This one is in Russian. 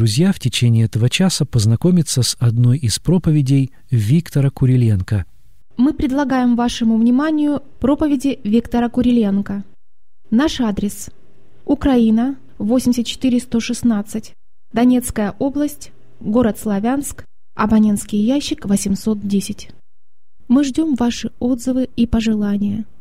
друзья, в течение этого часа познакомиться с одной из проповедей Виктора Куриленко. Мы предлагаем вашему вниманию проповеди Виктора Куриленко. Наш адрес: Украина, 84116, Донецкая область, город Славянск, абонентский ящик 810. Мы ждем ваши отзывы и пожелания.